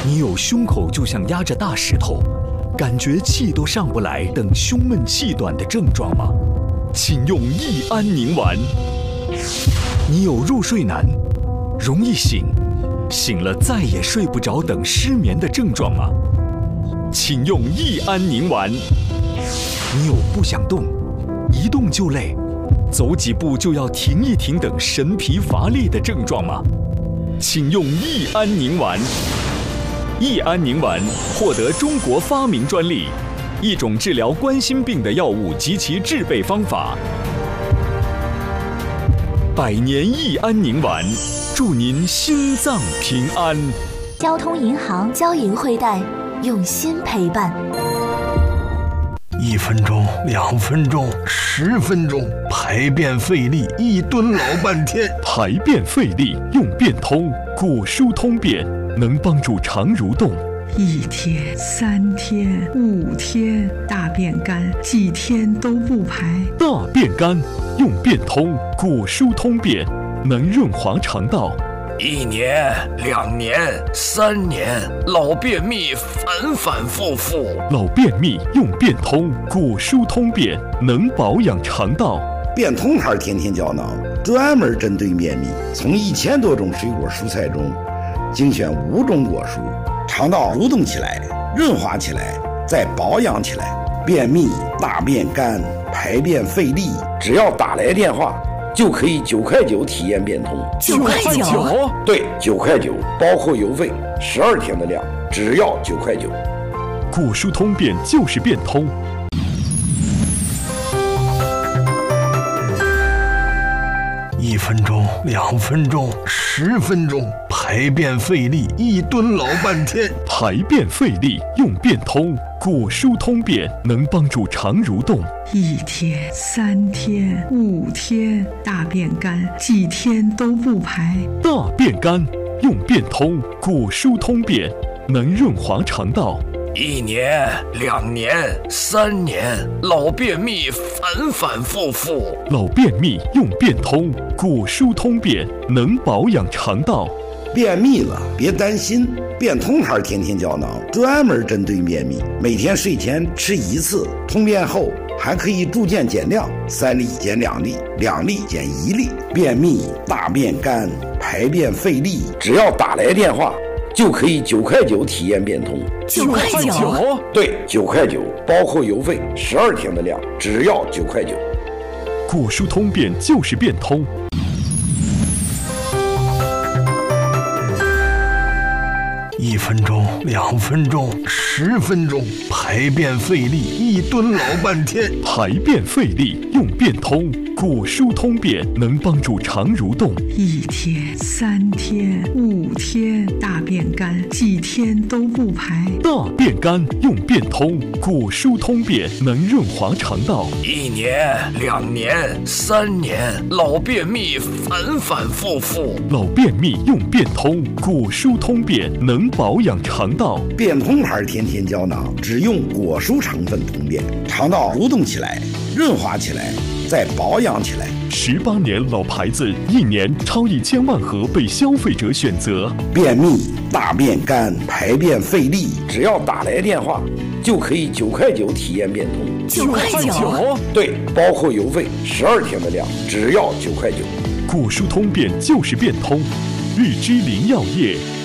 你有胸口就像压着大石头，感觉气都上不来等胸闷气短的症状吗？请用益安宁丸。你有入睡难、容易醒、醒了再也睡不着等失眠的症状吗？请用益安宁丸。你有不想动、一动就累、走几步就要停一停等神疲乏力的症状吗？请用益安宁丸。益安宁丸获得中国发明专利，一种治疗冠心病的药物及其制备方法。100年益安宁丸，祝您心脏平安。 交通银行交银汇贷，用心陪伴。 1分钟、2分钟、10分钟，排便费力，一蹲老半天。 排便费力用便通，果蔬通便，能帮助肠蠕动。 1天、3天、5天，大便干，几天都不排。 大便干用便通，果蔬通便，能润滑肠道。 1年、2年、3年，老便秘反反复复。 老便秘用便通，果蔬通便，能保养肠道。 便通牌天天胶囊专门针对便秘，从1000多种水果蔬菜中精选5种果蔬，肠道蠕动起来，润滑起来，再保养起来。便秘、大便干、排便费力，只要打来电话就可以9块9体验便通。 9块9？ 对，9块9，包括邮费，12天的量，只要9块9。 果蔬通便就是便通。 1分钟、2分钟、10分钟，排便费力，一蹲老半天。 排便费力用便通，果蔬通便，能帮助肠蠕动。 1天、3天、5天，大便干，几天都不排。 大便干用便通，果蔬通便，能润滑肠道。 1年、2年、3年，老便秘反反复复。 老便秘用便通，果蔬通便，能保养肠道。 便秘了别担心，便通牌天天胶囊专门针对便秘，每天睡前吃1次，通便后还可以逐渐减量，3粒减2粒，2粒减1粒。便秘、大便干、排便费力，只要打来电话就可以9块9体验便通。 9块9？ 对，9块9，包括邮费，12天的量，只要9块9。 果蔬通便就是便通。 1分钟、2分钟、10分钟，排便费力，一蹲老半天。 排便费力用便通，果蔬通便，能帮助肠蠕动。 1天、3天、5天，大便干，几天都不排。 大便干用便通，果蔬通便，能润滑肠道。 1年、2年、3年，老便秘反反复复。 老便秘用便通，果蔬通便，能保养肠道。 便通牌天天胶囊只用果蔬成分通便，肠道蠕动起来，润滑起来，再保养起来。 18年老牌子，1年超1000万盒被消费者选择。 便秘、大便干、排便费力，只要打来电话就可以9块9体验便通。 9块9？ 对，包括邮费，12天的量，只要9块9。 果蔬通便就是便通，日之林药业